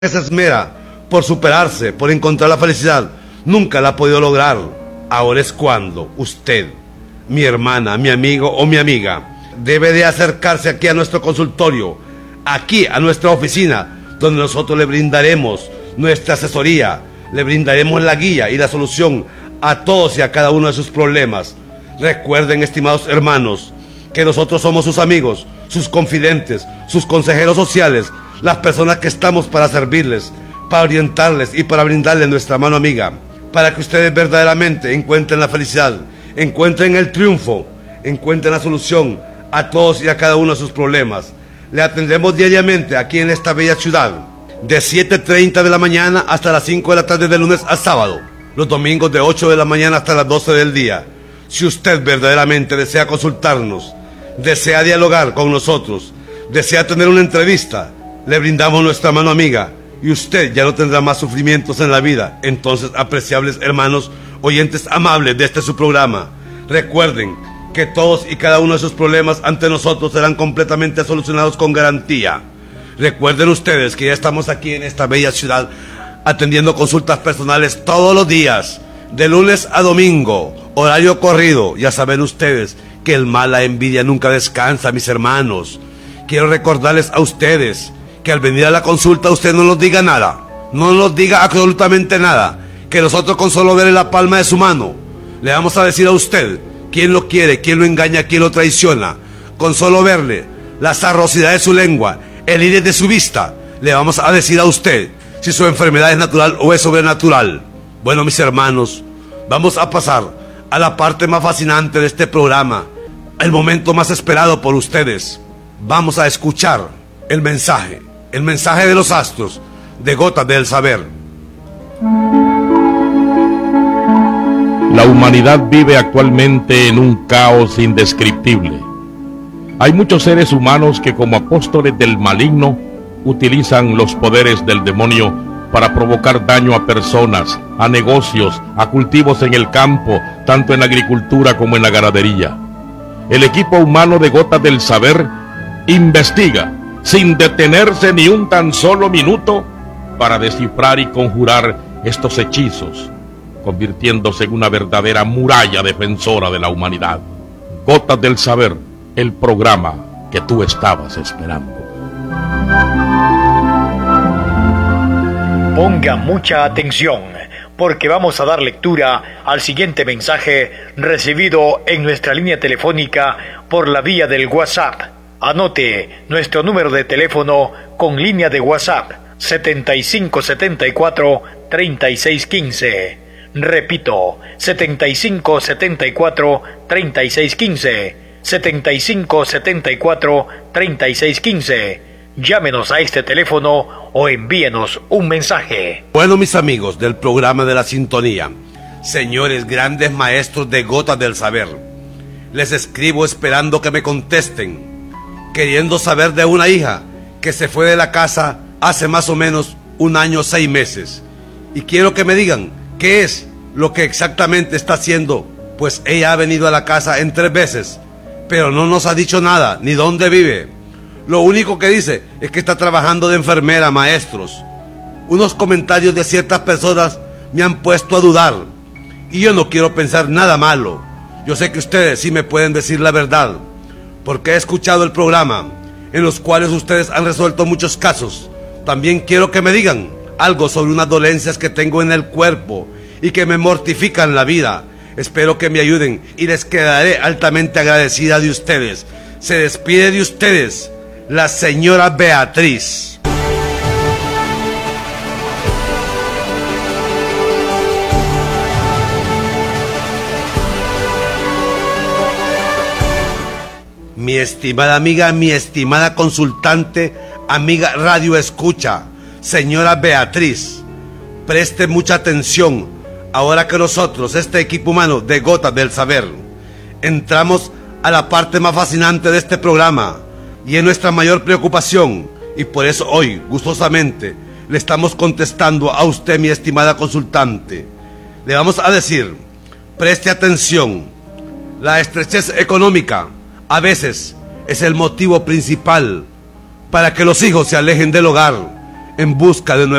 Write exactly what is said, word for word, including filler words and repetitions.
que se esmera por superarse, por encontrar la felicidad, nunca la ha podido lograr. Ahora es cuando usted, mi hermana, mi amigo o mi amiga, debe de acercarse aquí a nuestro consultorio, aquí a nuestra oficina, donde nosotros le brindaremos nuestra asesoría, le brindaremos la guía y la solución a todos y a cada uno de sus problemas. Recuerden, estimados hermanos, que nosotros somos sus amigos, sus confidentes, sus consejeros sociales, las personas que estamos para servirles, para orientarles y para brindarles nuestra mano amiga, para que ustedes verdaderamente encuentren la felicidad, encuentren el triunfo, encuentren la solución a todos y a cada uno de sus problemas. Le atendemos diariamente aquí en esta bella ciudad, de siete y media de la mañana hasta las cinco de la tarde de lunes a sábado, los domingos de ocho de la mañana hasta las doce del día. Si usted verdaderamente desea consultarnos, desea dialogar con nosotros, desea tener una entrevista, le brindamos nuestra mano amiga y usted ya no tendrá más sufrimientos en la vida. Entonces, apreciables hermanos, oyentes amables de este su programa, recuerden que todos y cada uno de sus problemas ante nosotros serán completamente solucionados con garantía. Recuerden ustedes que ya estamos aquí en esta bella ciudad atendiendo consultas personales todos los días, de lunes a domingo, horario corrido. Ya saben ustedes que el mal, la envidia nunca descansa, mis hermanos. Quiero recordarles a ustedes que al venir a la consulta usted no nos diga nada, no nos diga absolutamente nada, que nosotros con solo ver en la palma de su mano le vamos a decir a usted quién lo quiere, quién lo engaña, quién lo traiciona. Con solo verle la sarrosidad de su lengua, el iris de su vista, le vamos a decir a usted si su enfermedad es natural o es sobrenatural. Bueno, mis hermanos, vamos a pasar a la parte más fascinante de este programa, el momento más esperado por ustedes. Vamos a escuchar el mensaje, el mensaje de los astros, de Gotas del Saber. La humanidad vive actualmente en un caos indescriptible. Hay muchos seres humanos que, como apóstoles del maligno, utilizan los poderes del demonio para provocar daño a personas, a negocios, a cultivos en el campo, tanto en la agricultura como en la ganadería. El equipo humano de Gotas del Saber investiga, sin detenerse ni un tan solo minuto, para descifrar y conjurar estos hechizos, convirtiéndose en una verdadera muralla defensora de la humanidad. Gotas del Saber, el programa que tú estabas esperando. Ponga mucha atención, porque vamos a dar lectura al siguiente mensaje recibido en nuestra línea telefónica por la vía del WhatsApp. Anote nuestro número de teléfono con línea de WhatsApp setenta y cinco setenta y cuatro treinta y seis quince. Repito, setenta y cinco setenta y cuatro treinta y seis quince. setenta y cinco setenta y cuatro treinta y seis quince. Llámenos a este teléfono o envíenos un mensaje. Bueno, mis amigos del programa de la sintonía, señores grandes maestros de Gotas del Saber, les escribo esperando que me contesten, queriendo saber de una hija que se fue de la casa hace más o menos un año, seis meses. Y quiero que me digan qué es lo que exactamente está haciendo, pues ella ha venido a la casa en tres veces, pero no nos ha dicho nada, ni dónde vive. Lo único que dice es que está trabajando de enfermera, maestros. Unos comentarios de ciertas personas me han puesto a dudar, y yo no quiero pensar nada malo. Yo sé que ustedes sí me pueden decir la verdad, porque he escuchado el programa en los cuales ustedes han resuelto muchos casos. También quiero que me digan algo sobre unas dolencias que tengo en el cuerpo y que me mortifican la vida. Espero que me ayuden y les quedaré altamente agradecida de ustedes. Se despide de ustedes la señora Beatriz. Mi estimada amiga, mi estimada consultante, amiga radio escucha, señora Beatriz, preste mucha atención ahora que nosotros, este equipo humano de Gotas del Saber, entramos a la parte más fascinante de este programa y es nuestra mayor preocupación, y por eso hoy, gustosamente, le estamos contestando a usted, mi estimada consultante. Le vamos a decir, preste atención, la estrechez económica a veces es el motivo principal para que los hijos se alejen del hogar. en busca de nuevos